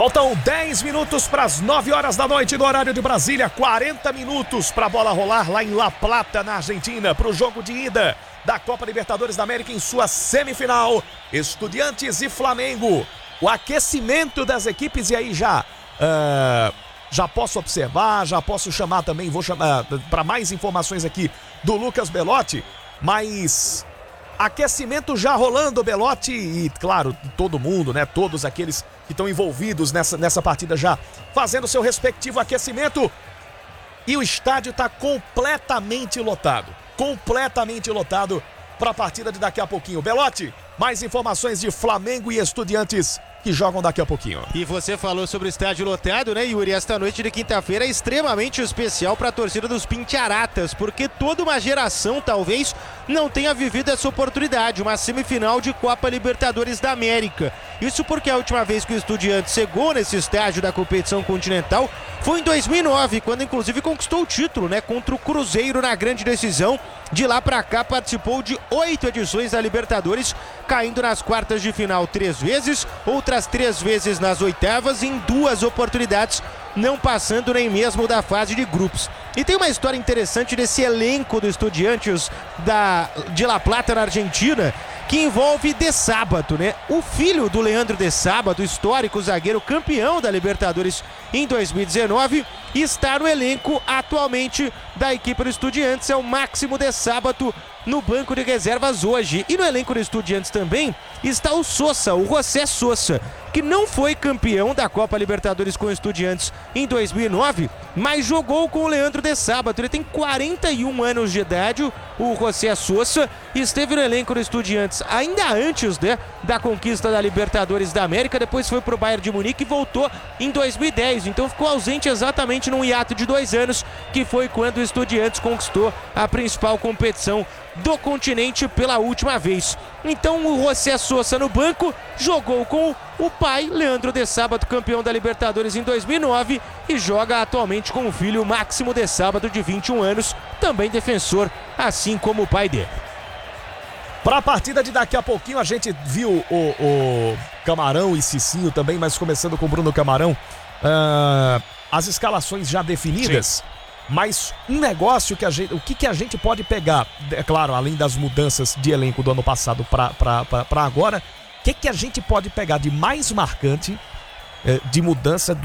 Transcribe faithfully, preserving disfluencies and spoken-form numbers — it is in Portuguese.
Faltam dez minutos para as nove horas da noite do horário de Brasília, quarenta minutos para a bola rolar lá em La Plata, na Argentina, para o jogo de ida da Copa Libertadores da América em sua semifinal, Estudiantes e Flamengo. O aquecimento das equipes, e aí já uh, já posso observar, já posso chamar também, vou chamar para mais informações aqui do Lucas Belotti, mas aquecimento já rolando, Belotti, e claro, todo mundo, né, todos aqueles que estão envolvidos nessa, nessa partida já fazendo seu respectivo aquecimento, e o estádio está completamente lotado, completamente lotado para a partida de daqui a pouquinho. Belotti, mais informações de Flamengo e Estudiantes que jogam daqui a pouquinho. E você falou sobre o estádio lotado, né, Yuri? Esta noite de quinta-feira é extremamente especial para a torcida dos Pintiaratas, porque toda uma geração talvez não tenha vivido essa oportunidade, uma semifinal de Copa Libertadores da América. Isso porque a última vez que o Estudiantes chegou nesse estádio da competição continental foi em dois mil e nove, quando inclusive conquistou o título, né, contra o Cruzeiro na grande decisão. De lá pra cá participou de oito edições da Libertadores, caindo nas quartas de final três vezes, outras três vezes nas oitavas, em duas oportunidades não passando nem mesmo da fase de grupos. E tem uma história interessante desse elenco do Estudiantes da, de La Plata, na Argentina, que envolve De Sábato, né? O filho do Leandro De Sábato, histórico zagueiro campeão da Libertadores em dois mil e dezenove, está no elenco atualmente da equipe do Estudiantes, é o Máximo De Sábato no banco de reservas hoje. E no elenco do Estudiantes também está o Sosa, o José Sosa, que não foi campeão da Copa Libertadores com o Estudiantes em dois mil e nove, mas jogou com o Leandro De Sábato. Ele tem quarenta e um anos de idade, o José Sosa, e esteve no elenco do Estudiantes ainda antes, né, da conquista da Libertadores da América. Depois foi para o Bayern de Munique e voltou em dois mil e dez, então ficou ausente exatamente num hiato de dois anos, que foi quando o Estudiantes conquistou a principal competição do continente pela última vez. Então o José Sosa no banco jogou com o pai, Leandro De Sábato, campeão da Libertadores em dois mil e nove, e joga atualmente com o filho Máximo De Sábato, de vinte e um anos, também defensor, assim como o pai dele. Para a partida de daqui a pouquinho, a gente viu o, o Camarão e Cicinho também, mas começando com o Bruno Camarão, uh, as escalações já definidas. Sim. Mas um negócio que a gente, o que, que a gente pode pegar, é claro, além das mudanças de elenco do ano passado para agora, o que, que a gente pode pegar de mais marcante, de mudança